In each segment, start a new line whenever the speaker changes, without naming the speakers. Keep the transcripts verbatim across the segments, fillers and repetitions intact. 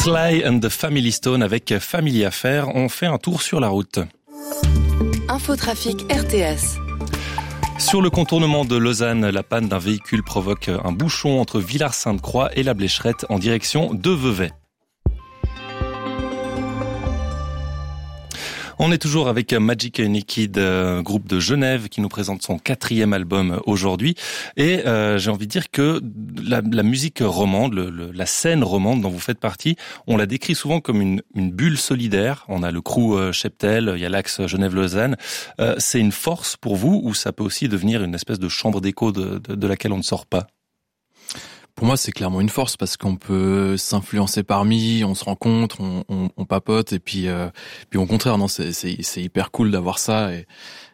Sly and the Family Stone avec Family Affair. On fait un tour sur la route.
Infotrafic R T S.
Sur le contournement de Lausanne, la panne d'un véhicule provoque un bouchon entre Villars-Sainte-Croix et la Blécherette en direction de Vevey. On est toujours avec Magic Naked, euh, groupe de Genève, qui nous présente son quatrième album aujourd'hui. Et euh, j'ai envie de dire que la, la musique romande, le, le, la scène romande dont vous faites partie, on la décrit souvent comme une, une bulle solidaire. On a le crew euh, Cheptel, il y a l'axe Genève-Lausanne. Euh, c'est une force pour vous ou ça peut aussi devenir une espèce de chambre d'écho de, de, de laquelle on ne sort pas ?
Pour moi, c'est clairement une force parce qu'on peut s'influencer parmi, on se rencontre, on, on, on papote et puis, euh, puis au contraire, non, c'est, c'est, c'est hyper cool d'avoir ça et,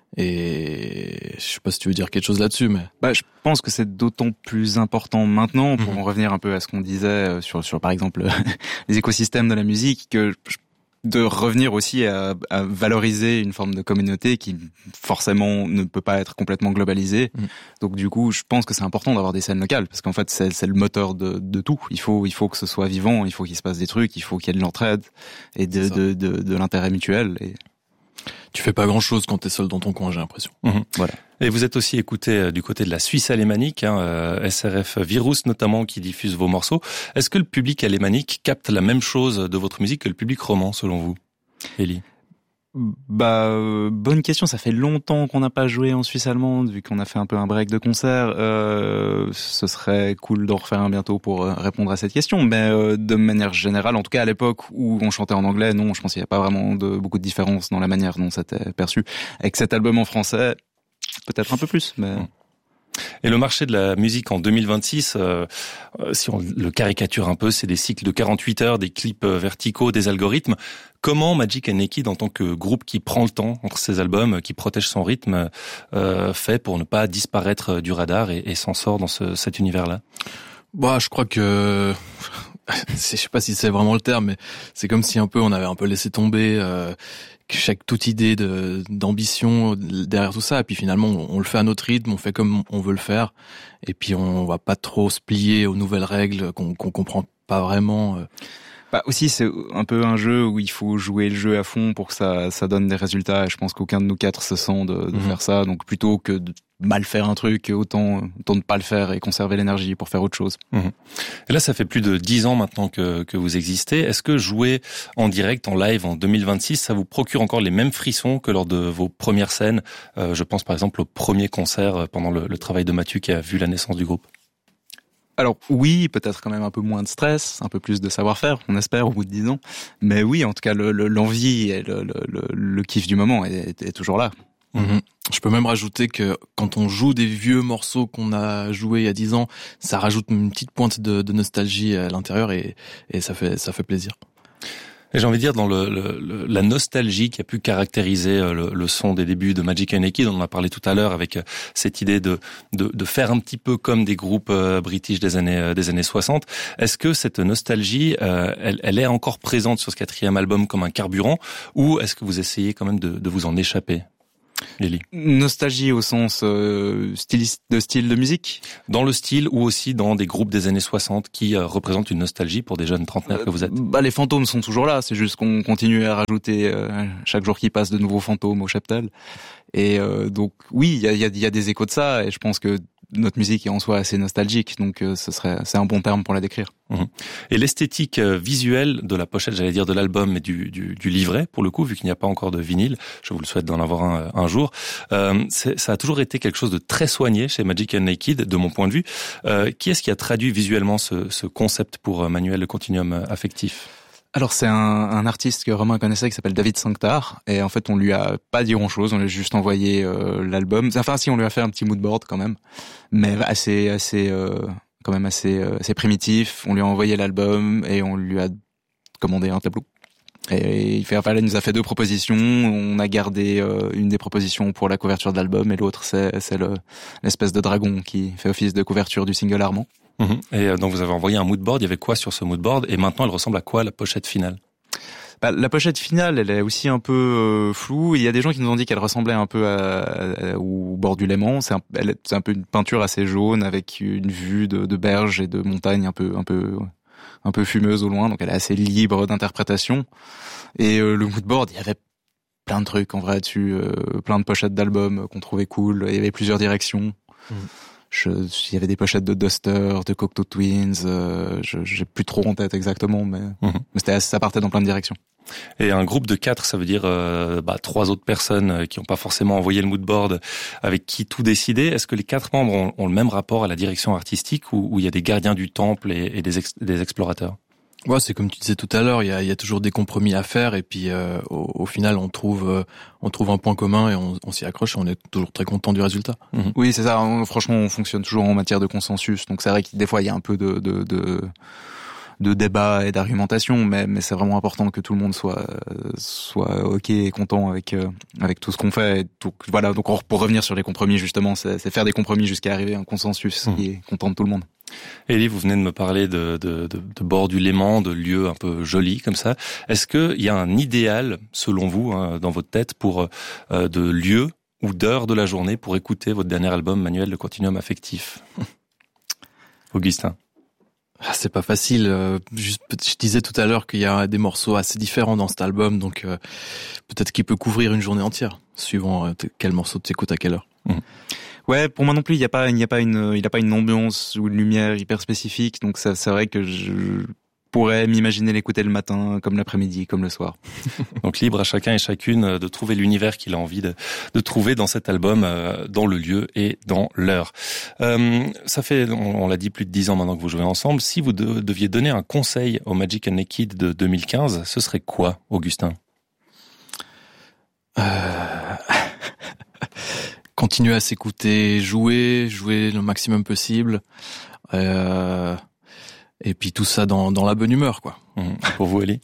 et je sais pas si tu veux dire quelque chose là-dessus, mais
bah, je pense que c'est d'autant plus important maintenant pour
mmh.
en revenir un peu à ce qu'on disait sur, sur par exemple les écosystèmes de la musique, que je de revenir aussi à, à valoriser une forme de communauté qui forcément ne peut pas être complètement globalisée. Mmh. Donc du coup, je pense que c'est important d'avoir des scènes locales parce qu'en fait, c'est, c'est le moteur de, de tout. Il faut, il faut que ce soit vivant, il faut qu'il se passe des trucs, il faut qu'il y ait de l'entraide et de, de, de, de l'intérêt mutuel. Et
tu fais pas grand-chose quand t'es seul dans ton coin, j'ai l'impression.
Mmh.
Voilà.
Et vous êtes aussi écouté euh, du côté de la Suisse alémanique, hein, euh, S R F Virus notamment, qui diffuse vos morceaux. Est-ce que le public alémanique capte la même chose de votre musique que le public roman, selon vous, Élie ?
Bah, euh, bonne question. Ça fait longtemps qu'on n'a pas joué en Suisse allemande, vu qu'on a fait un peu un break de concert. Euh, ce serait cool d'en refaire un bientôt pour euh, répondre à cette question. Mais euh, de manière générale, en tout cas à l'époque où on chantait en anglais, non, je pense qu'il n'y a pas vraiment de beaucoup de différence dans la manière dont c'était perçu. Avec cet album en français, peut-être un peu plus, mais...
Et le marché de la musique en deux mille vingt-six, euh, si on le caricature un peu, c'est des cycles de quarante-huit heures, des clips verticaux, des algorithmes. Comment Magic Naked, en tant que groupe qui prend le temps entre ses albums, qui protège son rythme, euh, fait pour ne pas disparaître du radar et, et s'en sort dans ce, cet univers-là ?
Bah, je crois que... je sais pas si c'est vraiment le terme, mais c'est comme si un peu on avait un peu laissé tomber euh, chaque toute idée de d'ambition derrière tout ça, et puis finalement on, on le fait à notre rythme, on fait comme on veut le faire, et puis on va pas trop se plier aux nouvelles règles qu'on qu'on comprend pas vraiment. Euh.
Bah aussi, c'est un peu un jeu où il faut jouer le jeu à fond pour que ça ça donne des résultats, et je pense qu'aucun de nous quatre se sent de, de mmh. faire ça, donc plutôt que de mal faire un truc, autant autant ne pas le faire et conserver l'énergie pour faire autre chose.
Mmh. Et là, ça fait plus de dix ans maintenant que que vous existez. Est-ce que jouer en direct, en live, en deux mille vingt-six, ça vous procure encore les mêmes frissons que lors de vos premières scènes ? euh, Je pense par exemple au premier concert pendant le, le travail de Mathieu qui a vu la naissance du groupe.
Alors oui, peut-être quand même un peu moins de stress, un peu plus de savoir-faire, on espère, au bout de dix ans. Mais oui, en tout cas, le, le, l'envie et le, le, le, le kiff du moment est, est, est toujours là.
Mmh. Je peux même rajouter que quand on joue des vieux morceaux qu'on a joués il y a dix ans, ça rajoute une petite pointe de, de nostalgie à l'intérieur et, et ça fait ça fait plaisir.
Et j'ai envie de dire, dans le, le, la nostalgie qui a pu caractériser le, le son des débuts de Magic Naked, on en a parlé tout à l'heure avec cette idée de, de, de faire un petit peu comme des groupes british des années, des années soixante. Est-ce que cette nostalgie, euh, elle, elle est encore présente sur ce quatrième album comme un carburant, ou est-ce que vous essayez quand même de, de vous en échapper ? Lily.
Nostalgie au sens euh, styliste de style de musique,
dans le style ou aussi dans des groupes des années soixante qui euh, représentent une nostalgie pour des jeunes trentenaires euh, que vous êtes.
Bah les fantômes sont toujours là, c'est juste qu'on continue à rajouter euh, chaque jour qui passe de nouveaux fantômes au cheptel. Et euh, donc oui, il y a, y, a, y a des échos de ça, et je pense que notre musique est en soi assez nostalgique, donc euh, ce serait c'est un bon terme pour la décrire.
Mmh. Et l'esthétique euh, visuelle de la pochette, j'allais dire de l'album, mais du, du, du livret, pour le coup, vu qu'il n'y a pas encore de vinyle, je vous le souhaite d'en avoir un, un jour. Euh, c'est, ça a toujours été quelque chose de très soigné chez Magic Naked, de mon point de vue. Euh, qui est-ce qui a traduit visuellement ce, ce concept pour Manuel, le continuum affectif ?
Alors c'est un, un artiste que Romain connaissait qui s'appelle David Sanctar, et en fait on lui a pas dit grand chose, on lui a juste envoyé euh, l'album. Enfin si, on lui a fait un petit moodboard quand même, mais assez assez euh, quand même assez euh, assez primitif. On lui a envoyé l'album et on lui a commandé un tableau. Et il fait, enfin, là, il nous a fait deux propositions. On a gardé euh, une des propositions pour la couverture de l'album, et l'autre c'est c'est le l'espèce de dragon qui fait office de couverture du single Armand.
Mmh. Et donc vous avez envoyé un moodboard, il y avait quoi sur ce moodboard, et maintenant elle ressemble à quoi la pochette finale ?
Bah, la pochette finale, elle est aussi un peu euh, floue. Il y a des gens qui nous ont dit qu'elle ressemblait un peu à, à, au bord du Léman. C'est un, elle, c'est un peu une peinture assez jaune avec une vue de, de berge et de montagne un peu un peu un peu fumeuse au loin, donc elle est assez libre d'interprétation. Et euh, le moodboard, il y avait plein de trucs en vrai dessus, euh, plein de pochettes d'albums qu'on trouvait cool. Il y avait plusieurs directions. Mmh. Je, il y avait des pochettes de Duster, de Cocteau Twins. Euh, je, j'ai plus trop en tête exactement, mais, mmh. mais c'était, ça partait dans plein de directions.
Et un groupe de quatre, ça veut dire euh, bah, trois autres personnes qui n'ont pas forcément envoyé le moodboard, avec qui tout décider. Est-ce que les quatre membres ont, ont le même rapport à la direction artistique, ou, ou il y a des gardiens du temple et, et des, ex, des explorateurs?
Ouais, c'est comme tu disais tout à l'heure, il y a, il y a toujours des compromis à faire, et puis euh, au, au final, on trouve, euh, on trouve un point commun et on, on s'y accroche. Et on est toujours très content du résultat.
Mmh. Oui, c'est ça. On, franchement, on fonctionne toujours en matière de consensus. Donc c'est vrai que des fois, il y a un peu de, de, de, de débat et d'argumentation, mais, mais c'est vraiment important que tout le monde soit, soit ok et content avec, euh, avec tout ce qu'on fait. Et donc voilà. Donc pour revenir sur les compromis, justement, c'est, c'est faire des compromis jusqu'à arriver à un consensus mmh. qui est content de tout le monde.
Élie, vous venez de me parler de, de, de, de bord du Léman, de lieux un peu jolis comme ça. Est-ce qu'il y a un idéal, selon vous, hein, dans votre tête, pour euh, de lieux ou d'heures de la journée pour écouter votre dernier album, Manuel, le Continuum affectif? Augustin.
Ah, c'est pas facile. Euh, juste, je disais tout à l'heure qu'il y a des morceaux assez différents dans cet album, donc euh, peut-être qu'il peut couvrir une journée entière, suivant euh, quel morceau tu écoutes à quelle heure. Mmh.
Ouais, pour moi non plus, il y a pas, il y a pas une, il a pas une ambiance ou une lumière hyper spécifique, donc ça, c'est vrai que je pourrais m'imaginer l'écouter le matin, comme l'après-midi, comme le soir.
Donc libre à chacun et chacune de trouver l'univers qu'il a envie de, de trouver dans cet album, euh, dans le lieu et dans l'heure. Euh, ça fait, on, on l'a dit, plus de dix ans maintenant que vous jouez ensemble. Si vous de, deviez donner un conseil au Magic and Naked de deux mille quinze, ce serait quoi, Augustin?
Euh... Continuer à s'écouter, jouer, jouer le maximum possible, euh, et puis tout ça dans, dans la bonne humeur, quoi.
Mmh. Pour vous, Élie?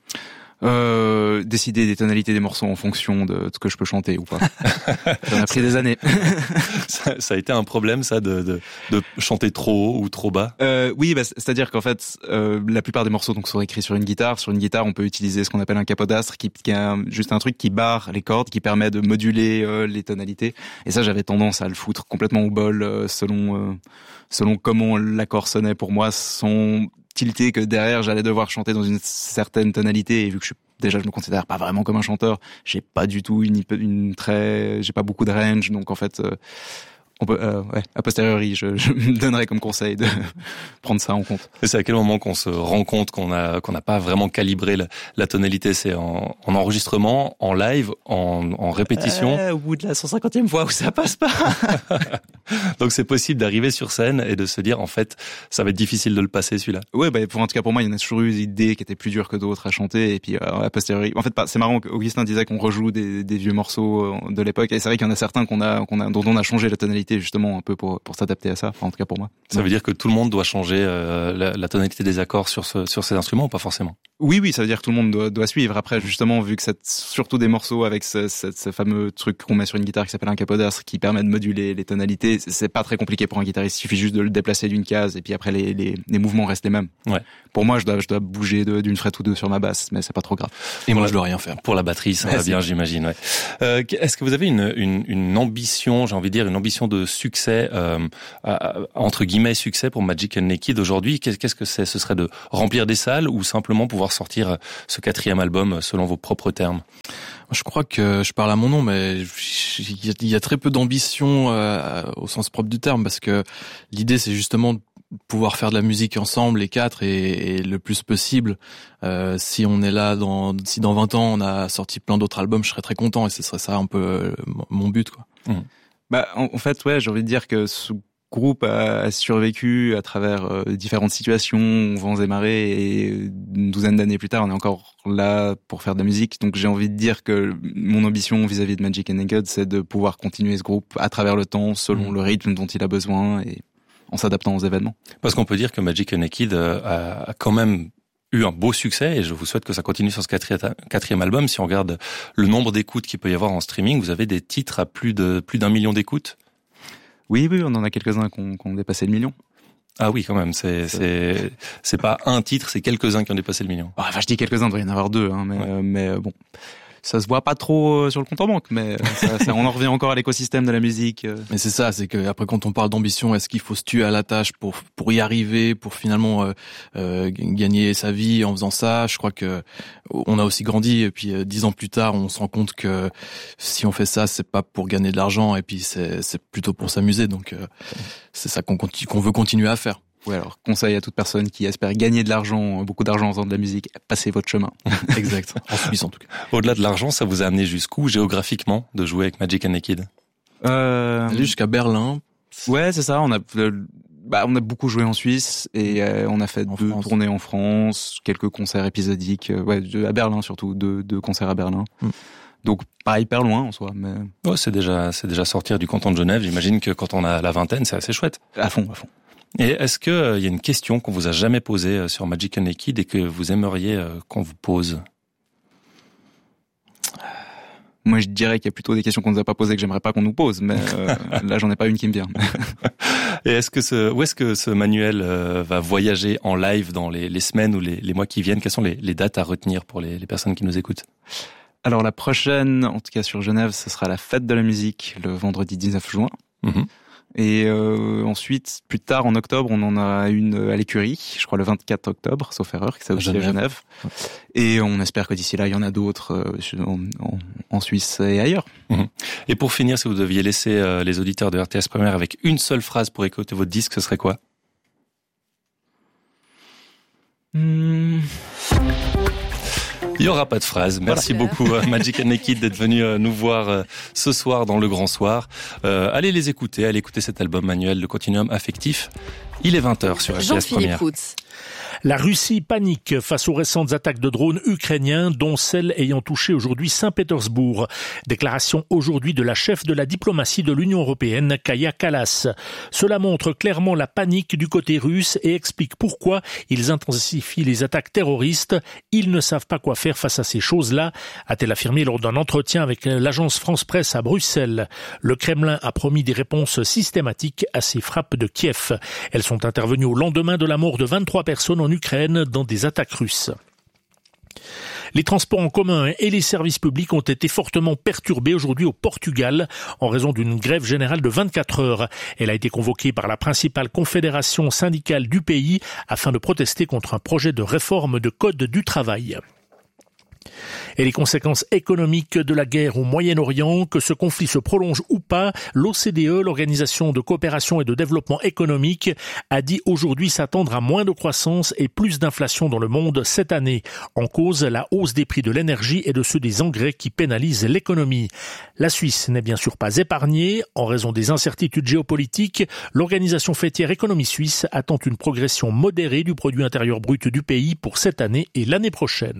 Euh, décider des tonalités des morceaux en fonction de ce que je peux chanter ou pas. Ça m'a pris des années.
ça, ça a été un problème, ça, de, de, de chanter trop haut ou trop bas?
Euh, oui, bah, c'est-à-dire qu'en fait, euh, la plupart des morceaux donc sont écrits sur une guitare. Sur une guitare, on peut utiliser ce qu'on appelle un capodastre, qui, qui est un, juste un truc qui barre les cordes, qui permet de moduler euh, les tonalités. Et ça, j'avais tendance à le foutre complètement au bol euh, selon euh, selon comment l'accord sonnait pour moi, son tilté que derrière j'allais devoir chanter dans une certaine tonalité, et vu que je suis déjà je me considère pas vraiment comme un chanteur, j'ai pas du tout une, une très j'ai pas beaucoup de range, donc en fait euh, on peut euh, ouais, a posteriori je, je me donnerais comme conseil de prendre ça en compte.
Et c'est à quel moment qu'on se rend compte qu'on a qu'on n'a pas vraiment calibré la, la tonalité? C'est en, en enregistrement, en live, en, en répétition?
Euh, au bout de la cent cinquantième fois où ça passe pas.
Donc c'est possible d'arriver sur scène et de se dire en fait ça va être difficile de le passer celui-là.
Ouais, bah pour en tout cas pour moi il y en a toujours eu des idées qui étaient plus dures que d'autres à chanter, et puis euh, a posteriori en fait c'est marrant qu'Augustin disait qu'on rejoue des, des vieux morceaux de l'époque, et c'est vrai qu'il y en a certains qu'on a qu'on a dont on a changé la tonalité justement un peu pour pour s'adapter à ça, enfin, en tout cas pour moi.
Ça ouais. veut dire que tout le monde doit changer euh, la, la tonalité des accords sur ce sur ces instruments, ou pas forcément?
Oui, oui, ça veut dire que tout le monde doit, doit suivre. Après, justement, vu que c'est surtout des morceaux avec ce, ce, ce fameux truc qu'on met sur une guitare qui s'appelle un capodastre, qui permet de moduler les tonalités, c'est pas très compliqué pour un guitariste. Il suffit juste de le déplacer d'une case, et puis après les, les, les mouvements restent les mêmes.
Ouais.
Pour moi, je dois, je dois bouger de, d'une frette ou deux sur ma basse, mais c'est pas trop grave.
Et moi, je dois rien faire.
Pour la batterie, ça
ouais,
va bien, j'imagine. Ouais. Euh, est-ce que vous avez une, une, une ambition, j'ai envie de dire, une ambition de succès, euh, à, entre guillemets succès pour Magic and Naked aujourd'hui? Qu'est-ce que c'est? Ce serait de remplir des salles, ou simplement pouvoir sortir ce quatrième album selon vos propres termes?
Je crois que je parle à mon nom, mais il y a très peu d'ambition euh, au sens propre du terme, parce que l'idée c'est justement de pouvoir faire de la musique ensemble les quatre, et, et le plus possible. Euh, si on est là dans si dans vingt ans on a sorti plein d'autres albums, je serais très content, et ce serait ça un peu euh, mon but, quoi.
Mmh.
Bah en, en fait ouais, j'ai envie de dire que ce groupe a, a survécu à travers euh, différentes situations, vents et marées, et une douzaine d'années plus tard, on est encore là pour faire de la musique. Donc j'ai envie de dire que mon ambition vis-à-vis de Magic and Naked, c'est de pouvoir continuer ce groupe à travers le temps, selon mmh. le rythme dont il a besoin, et en s'adaptant aux événements.
Parce qu'on peut dire que Magic and Naked a, a quand même eu un beau succès, et je vous souhaite que ça continue sur ce quatrième, quatrième album. Si on regarde le nombre d'écoutes qu'il peut y avoir en streaming, vous avez des titres à plus de plus d'un million d'écoutes.
Oui, oui, on en a quelques-uns qui ont, qui ont dépassé le million.
Ah oui, quand même, c'est, c'est, c'est pas un titre, c'est quelques-uns qui ont dépassé le million.
Enfin, je dis quelques-uns, il doit y en avoir deux, hein, mais,
ouais.
euh, mais euh, bon. ça se voit pas trop sur le compte en banque, mais ça, ça, on en revient encore à l'écosystème de la musique.
Mais c'est ça, c'est que après quand on parle d'ambition, est-ce qu'il faut se tuer à la tâche pour pour y arriver, pour finalement euh, euh, gagner sa vie en faisant ça? Je crois que on a aussi grandi et puis euh, dix ans plus tard, on se rend compte que si on fait ça, c'est pas pour gagner de l'argent et puis c'est c'est plutôt pour s'amuser. Donc euh, c'est ça qu'on continue, qu'on veut continuer à faire.
Oui, alors conseil à toute personne qui espère gagner de l'argent, beaucoup d'argent en faisant de la musique, passez votre chemin.
Exact, en subissant en tout cas.
Au-delà de l'argent, ça vous a amené jusqu'où géographiquement de jouer avec Magic and Naked?
Euh...
Aller jusqu'à Berlin.
Ouais, c'est ça. On a, bah, on a beaucoup joué en Suisse et euh, on a fait en deux France. tournées en France, quelques concerts épisodiques. Euh, ouais, à Berlin surtout, deux, deux concerts à Berlin. Mm. Donc pas hyper loin en soi, mais.
Ouais, c'est déjà, c'est déjà sortir du canton de Genève. J'imagine que quand on a la vingtaine, c'est assez chouette.
À fond, à fond.
Et est-ce que il euh, y a une question qu'on vous a jamais posée sur Magic and Naked et que vous aimeriez euh, qu'on vous pose?
Moi, je dirais qu'il y a plutôt des questions qu'on nous a pas posées que j'aimerais pas qu'on nous pose, mais euh, là, j'en ai pas une qui me vient.
Et est-ce que ce, où est-ce que ce manuel euh, va voyager en live dans les, les semaines ou les, les mois qui viennent? Quelles sont les, les dates à retenir pour les, les personnes qui nous écoutent?
Alors la prochaine, en tout cas sur Genève, ce sera la fête de la musique le vendredi dix-neuf juin. Mmh. Et euh, ensuite, plus tard, en octobre, on en a une à l'écurie, je crois le vingt-quatre octobre, sauf erreur, qui s'est aussi à Genève. Et on espère que d'ici là, il y en a d'autres euh, en, en, en Suisse et ailleurs.
Mmh. Et pour finir, si vous deviez laisser euh, les auditeurs de R T S Première avec une seule phrase pour écouter votre disque, ce serait quoi? mmh. Il n'y aura pas de phrase. Merci voilà. beaucoup Magic and Naked d'être venu nous voir ce soir dans le Grand Soir. Euh, allez les écouter, allez écouter cet album manuel, Le Continuum Affectif. Il est vingt heures sur R T S Première.
La Russie panique face aux récentes attaques de drones ukrainiens, dont celle ayant touché aujourd'hui Saint-Pétersbourg. Déclaration aujourd'hui de la chef de la diplomatie de l'Union européenne, Kaja Kallas. Cela montre clairement la panique du côté russe et explique pourquoi ils intensifient les attaques terroristes. Ils ne savent pas quoi faire face à ces choses-là, a-t-elle affirmé lors d'un entretien avec l'agence France Presse à Bruxelles. Le Kremlin a promis des réponses systématiques à ces frappes de Kiev. Elles sont intervenues au lendemain de la mort de vingt-trois personnes en Ukraine dans des attaques russes. Les transports en commun et les services publics ont été fortement perturbés aujourd'hui au Portugal en raison d'une grève générale de vingt-quatre heures. Elle a été convoquée par la principale confédération syndicale du pays afin de protester contre un projet de réforme de code du travail. Et les conséquences économiques de la guerre au Moyen-Orient, que ce conflit se prolonge ou pas, l'O C D E, l'Organisation de coopération et de développement économique, a dit aujourd'hui s'attendre à moins de croissance et plus d'inflation dans le monde cette année. En cause, la hausse des prix de l'énergie et de ceux des engrais qui pénalisent l'économie. La Suisse n'est bien sûr pas épargnée. En raison des incertitudes géopolitiques, l'organisation fêtière Économie Suisse attend une progression modérée du produit intérieur brut du pays pour cette année et l'année prochaine.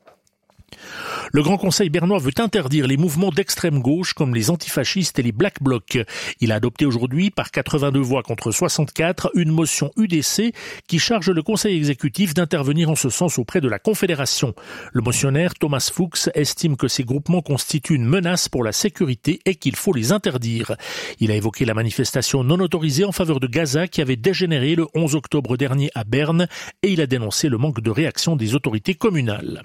Le Grand Conseil bernois veut interdire les mouvements d'extrême gauche comme les antifascistes et les Black Blocs. Il a adopté aujourd'hui, par quatre-vingt-deux voix contre soixante-quatre, une motion U D C qui charge le Conseil exécutif d'intervenir en ce sens auprès de la Confédération. Le motionnaire Thomas Fuchs estime que ces groupements constituent une menace pour la sécurité et qu'il faut les interdire. Il a évoqué la manifestation non autorisée en faveur de Gaza qui avait dégénéré le onze octobre dernier à Berne et il a dénoncé le manque de réaction des autorités communales.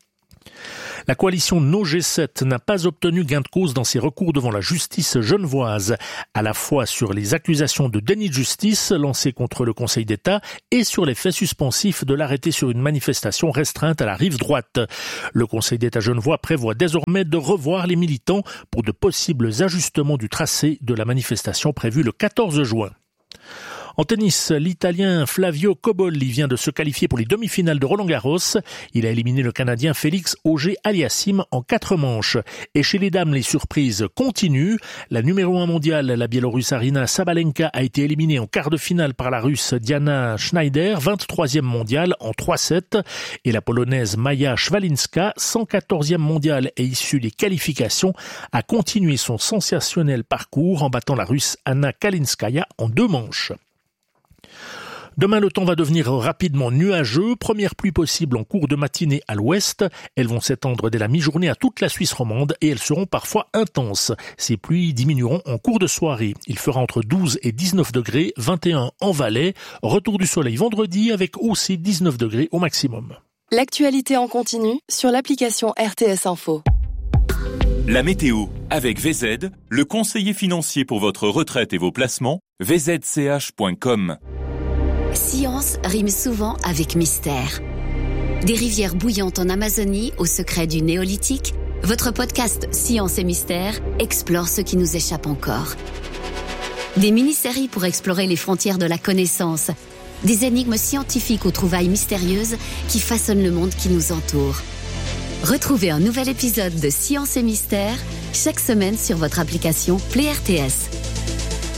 La coalition No G sept n'a pas obtenu gain de cause dans ses recours devant la justice genevoise, à la fois sur les accusations de déni de justice lancées contre le Conseil d'État et sur les faits suspensifs de l'arrêté sur une manifestation restreinte à la rive droite. Le Conseil d'État genevois prévoit désormais de revoir les militants pour de possibles ajustements du tracé de la manifestation prévue le quatorze juin. En tennis, l'Italien Flavio Cobolli vient de se qualifier pour les demi-finales de Roland-Garros. Il a éliminé le Canadien Félix Auger-Aliassime en quatre manches. Et chez les dames, les surprises continuent. La numéro un mondiale, la Biélorusse Arina Sabalenka, a été éliminée en quart de finale par la Russe Diana Schneider, vingt-troisième mondiale en trois sept. Et la Polonaise Maja Szwalinska, cent quatorzième mondiale et issue des qualifications, a continué son sensationnel parcours en battant la Russe Anna Kalinskaya en deux manches. Demain, le temps va devenir rapidement nuageux. Première pluie possible en cours de matinée à l'ouest. Elles vont s'étendre dès la mi-journée à toute la Suisse romande et elles seront parfois intenses. Ces pluies diminueront en cours de soirée. Il fera entre douze et dix-neuf degrés, vingt et un en Valais. Retour du soleil vendredi avec aussi dix-neuf degrés au maximum.
L'actualité en continu sur l'application R T S Info.
La météo avec V Z, le conseiller financier pour votre retraite et vos placements, v z c h point com.
Science rime souvent avec mystère. Des rivières bouillantes en Amazonie au secret du néolithique, votre podcast Science et Mystère explore ce qui nous échappe encore. Des mini-séries pour explorer les frontières de la connaissance, des énigmes scientifiques aux trouvailles mystérieuses qui façonnent le monde qui nous entoure. Retrouvez un nouvel épisode de Science et Mystère chaque semaine sur votre application Play R T S.